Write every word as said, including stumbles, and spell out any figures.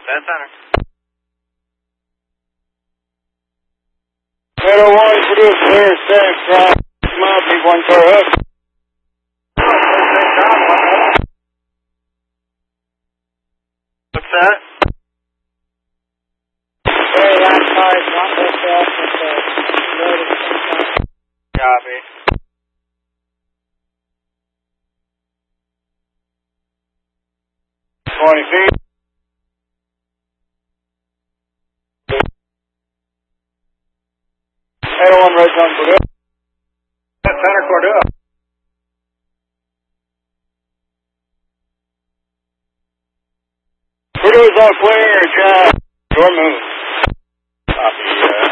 Dead center. eight oh one, produce clear, safe, drive. Come out, leave one car hook. What's that? Hey, that car is not this off with the road at the same time. Copy. twenty feet. eight oh one, red zone, Cordova. Dead center, Cordova. Cordova's all clear, Jack. Your move. Copy, uh...